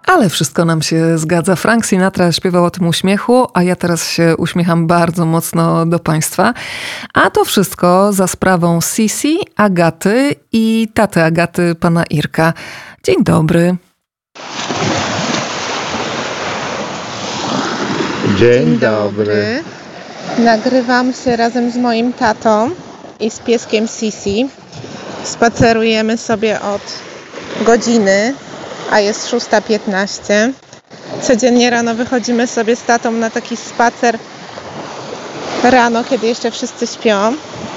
Ale wszystko nam się zgadza. Frank Sinatra śpiewał o tym uśmiechu, a ja teraz się uśmiecham bardzo mocno do Państwa. A to wszystko za sprawą Sisi, Agaty i taty Agaty, pana Irka. Dzień dobry. Dzień dobry. Nagrywam się razem z moim tatą i z pieskiem Sisi. Spacerujemy sobie od godziny, a jest 6:15. Codziennie rano wychodzimy sobie z tatą na taki spacer rano, kiedy jeszcze wszyscy śpią.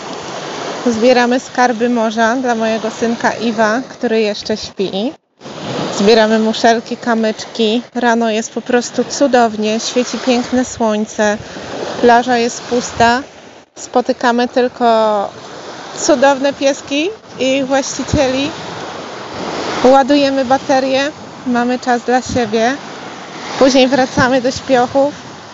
Zbieramy skarby morza dla mojego synka Iwa, który jeszcze śpi. Zbieramy muszelki, kamyczki. Rano jest po prostu cudownie, świeci piękne słońce. Plaża jest pusta. Spotykamy tylko cudowne pieski i ich właścicieli. Ładujemy baterie, mamy czas dla siebie. Później wracamy do śpiochów.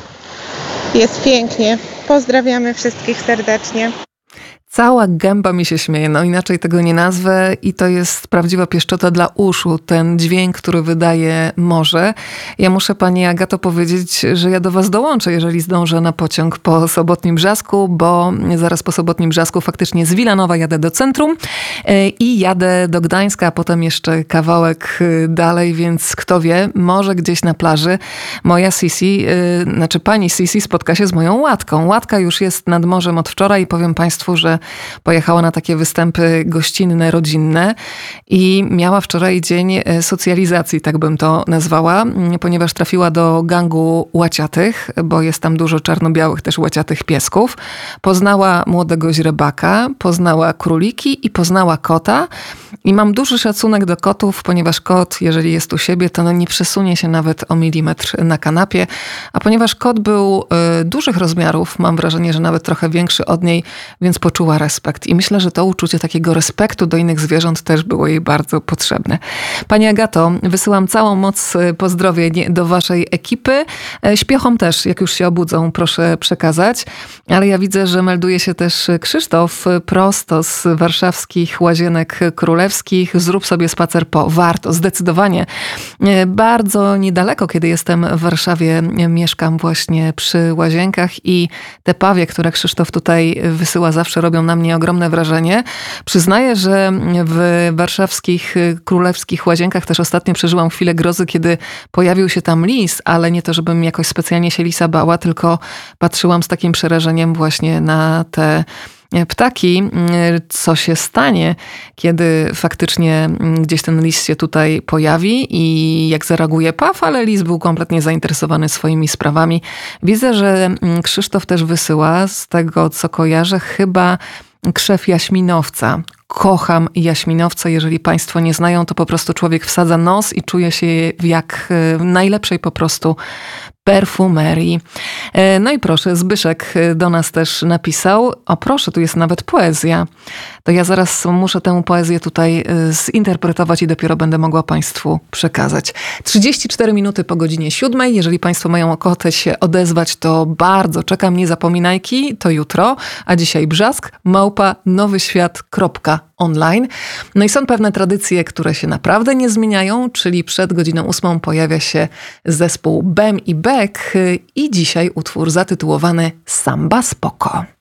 Jest pięknie. Pozdrawiamy wszystkich serdecznie. Cała gęba mi się śmieje, no inaczej tego nie nazwę i to jest prawdziwa pieszczota dla uszu, ten dźwięk, który wydaje morze. Ja muszę pani Agato powiedzieć, że ja do was dołączę, jeżeli zdążę na pociąg po Sobotnim Brzasku, bo zaraz po Sobotnim Brzasku faktycznie z Wilanowa jadę do centrum i jadę do Gdańska, a potem jeszcze kawałek dalej, więc kto wie, może gdzieś na plaży moja Sisi, pani Sisi spotka się z moją Łatką. Łatka już jest nad morzem od wczoraj i powiem państwu, że pojechała na takie występy gościnne, rodzinne i miała wczoraj dzień socjalizacji, tak bym to nazwała, ponieważ trafiła do gangu łaciatych, bo jest tam dużo czarno-białych też łaciatych piesków. Poznała młodego źrebaka, poznała króliki i poznała kota. I mam duży szacunek do kotów, ponieważ kot, jeżeli jest u siebie, to nie przesunie się nawet o milimetr na kanapie. A ponieważ kot był dużych rozmiarów, mam wrażenie, że nawet trochę większy od niej, więc poczuła respekt. I myślę, że to uczucie takiego respektu do innych zwierząt też było jej bardzo potrzebne. Pani Agato, wysyłam całą moc pozdrowień do waszej ekipy. Śpiochom też, jak już się obudzą, proszę przekazać. Ale ja widzę, że melduje się też Krzysztof prosto z warszawskich Łazienek Królewskich. Zrób sobie spacer po. Warto, zdecydowanie. Bardzo niedaleko, kiedy jestem w Warszawie, mieszkam właśnie przy Łazienkach i te pawie, które Krzysztof tutaj wysyła, zawsze robią na mnie ogromne wrażenie. Przyznaję, że w warszawskich Królewskich Łazienkach też ostatnio przeżyłam chwilę grozy, kiedy pojawił się tam lis, ale nie to, żebym jakoś specjalnie się lisa bała, tylko patrzyłam z takim przerażeniem właśnie na te ptaki, co się stanie, kiedy faktycznie gdzieś ten lis się tutaj pojawi i jak zareaguje paw, ale lis był kompletnie zainteresowany swoimi sprawami. Widzę, że Krzysztof też wysyła, z tego co kojarzę, chyba krzew jaśminowca. Kocham jaśminowce. Jeżeli państwo nie znają, to po prostu człowiek wsadza nos i czuje się jak w najlepszej po prostu perfumerii. No i proszę, Zbyszek do nas też napisał. O proszę, tu jest nawet poezja. To ja zaraz muszę tę poezję tutaj zinterpretować i dopiero będę mogła państwu przekazać. 34 minuty po godzinie 7. Jeżeli państwo mają ochotę się odezwać, to bardzo czekam. Nie zapominajki, to jutro. A dzisiaj Brzask, @nowyświat.online. No i są pewne tradycje, które się naprawdę nie zmieniają, czyli przed godziną 8 pojawia się zespół Bem i Beck i dzisiaj utwór zatytułowany Samba Spoko.